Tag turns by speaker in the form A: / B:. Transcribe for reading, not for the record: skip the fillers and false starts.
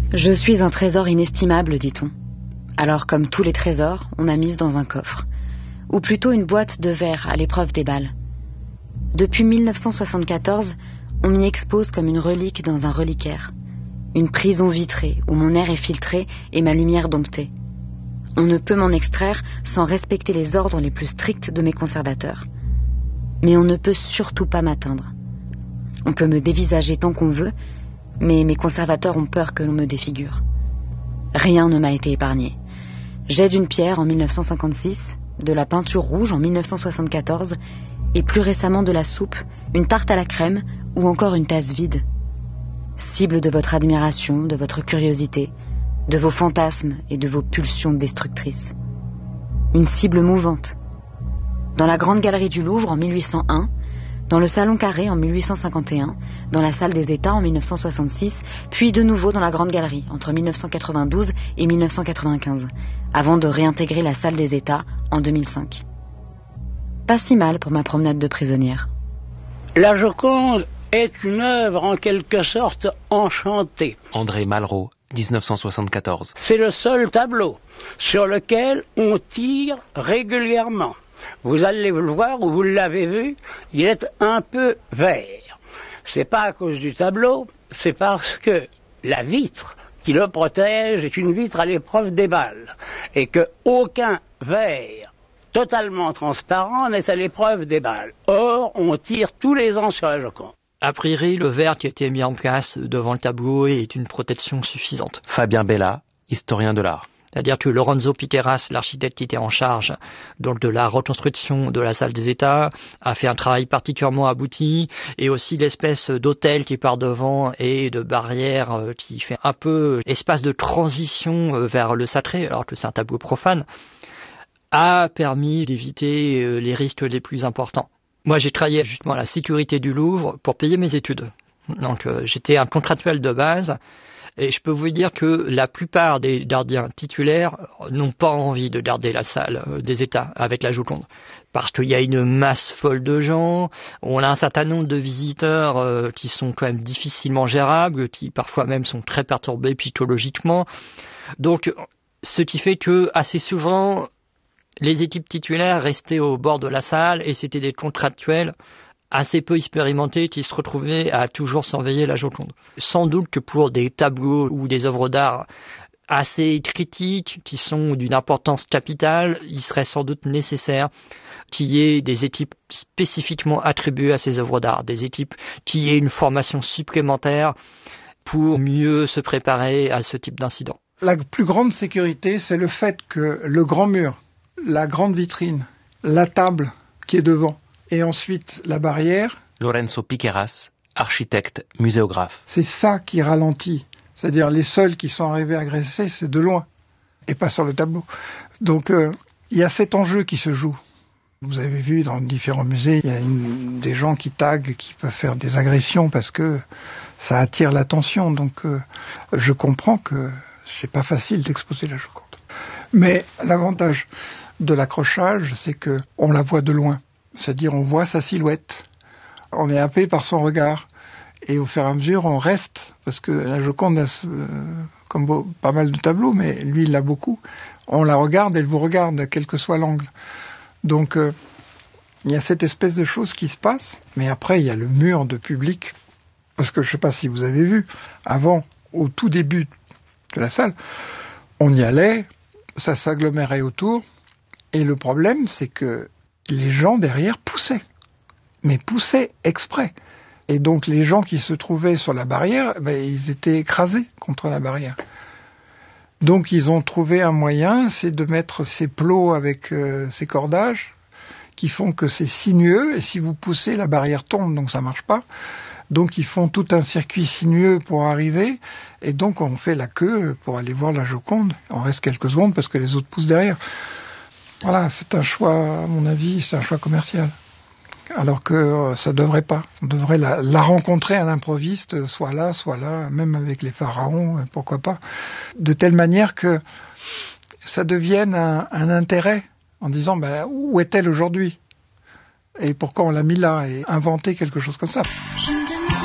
A: Je suis un trésor inestimable, dit-on. Alors, comme tous les trésors, on m'a mise dans un coffre. Ou plutôt une boîte de verre à l'épreuve des balles. Depuis 1974, on m'y expose comme une relique dans un reliquaire. Une prison vitrée où mon air est filtré et ma lumière domptée. On ne peut m'en extraire sans respecter les ordres les plus stricts de mes conservateurs. Mais on ne peut surtout pas m'atteindre. On peut me dévisager tant qu'on veut, mais mes conservateurs ont peur que l'on me défigure. Rien ne m'a été épargné. Jet d'une pierre en 1956, de la peinture rouge en 1974, et plus récemment de la soupe, une tarte à la crème ou encore une tasse vide. Cible de votre admiration, de votre curiosité, de vos fantasmes et de vos pulsions destructrices. Une cible mouvante. Dans la Grande Galerie du Louvre en 1801, dans le Salon Carré en 1851, dans la Salle des États en 1966, puis de nouveau dans la Grande Galerie entre 1992 et 1995, avant de réintégrer la Salle des États en 2005. Pas si mal pour ma promenade de prisonnière.
B: La Joconde est une œuvre en quelque sorte enchantée.
C: André Malraux, 1974.
B: C'est le seul tableau sur lequel on tire régulièrement. Vous allez le voir, ou vous l'avez vu, il est un peu vert. C'est pas à cause du tableau, c'est parce que la vitre qui le protège est une vitre à l'épreuve des balles. Et que aucun verre totalement transparent n'est à l'épreuve des balles. Or, on tire tous les ans sur la Joconde.
D: A priori, le verre qui a été mis en place devant le tableau est une protection suffisante.
C: Fabien Bella, historien de l'art.
D: C'est-à-dire que Lorenzo Piqueras, l'architecte qui était en charge donc de la reconstruction de la salle des États, a fait un travail particulièrement abouti, et aussi l'espèce d'autel qui part devant et de barrière qui fait un peu espace de transition vers le sacré, alors que c'est un tableau profane, a permis d'éviter les risques les plus importants. Moi, j'ai travaillé justement à la sécurité du Louvre pour payer mes études. Donc, j'étais un contractuel de base. Et je peux vous dire que la plupart des gardiens titulaires n'ont pas envie de garder la salle des États avec la Joconde. Parce qu'il y a une masse folle de gens, on a un certain nombre de visiteurs qui sont quand même difficilement gérables, qui parfois même sont très perturbés psychologiquement. Donc, ce qui fait que assez souvent, les équipes titulaires restaient au bord de la salle et c'était des contractuels assez peu expérimentés qui se retrouvaient à toujours surveiller la Joconde. Sans doute que pour des tableaux ou des œuvres d'art assez critiques, qui sont d'une importance capitale, il serait sans doute nécessaire qu'il y ait des équipes spécifiquement attribuées à ces œuvres d'art, des équipes qui aient une formation supplémentaire pour mieux se préparer à ce type d'incident.
E: La plus grande sécurité, c'est le fait que le grand mur, la grande vitrine, la table qui est devant, et ensuite la barrière.
C: Lorenzo Piqueras, architecte, muséographe.
E: C'est ça qui ralentit. C'est-à-dire les seuls qui sont arrivés à agresser, c'est de loin, et pas sur le tableau. Donc il y a cet enjeu qui se joue. Vous avez vu dans différents musées, il y a des gens qui taguent, qui peuvent faire des agressions parce que ça attire l'attention. Donc je comprends que c'est pas facile d'exposer la Joconde. Mais l'avantage de l'accrochage, c'est que on la voit de loin. C'est-à-dire on voit sa silhouette, on est happé par son regard, et au fur et à mesure on reste, parce que la Joconde a comme pas mal de tableaux, mais lui il l'a beaucoup, on la regarde, elle vous regarde, quel que soit l'angle. Donc il y a cette espèce de chose qui se passe, mais après il y a le mur de public, parce que je ne sais pas si vous avez vu, avant, au tout début de la salle, on y allait, ça s'agglomérait autour, et le problème c'est que les gens derrière poussaient, mais poussaient exprès. Et donc les gens qui se trouvaient sur la barrière, ils étaient écrasés contre la barrière. Donc ils ont trouvé un moyen, c'est de mettre ces plots avec ces cordages qui font que c'est sinueux, et si vous poussez, la barrière tombe, donc ça marche pas. Donc ils font tout un circuit sinueux pour arriver, et donc on fait la queue pour aller voir la Joconde. On reste quelques secondes parce que les autres poussent derrière. Voilà, c'est un choix, à mon avis, c'est un choix commercial. Alors que ça devrait pas. On devrait la rencontrer à l'improviste, soit là, même avec les pharaons, pourquoi pas. De telle manière que ça devienne un intérêt, en disant, où est-elle aujourd'hui ? Et pourquoi on l'a mis là ? Et inventer quelque chose comme ça.